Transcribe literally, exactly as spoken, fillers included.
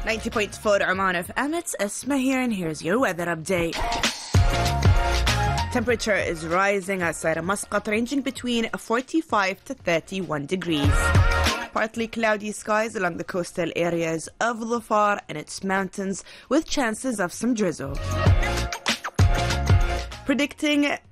ninety point four Oman F M, it's Esma here, and here's your weather update. Temperature is rising outside of Muscat, ranging between forty-five to thirty-one degrees. Partly cloudy skies along the coastal areas of Dhofar and its mountains, with chances of some drizzle. Predicting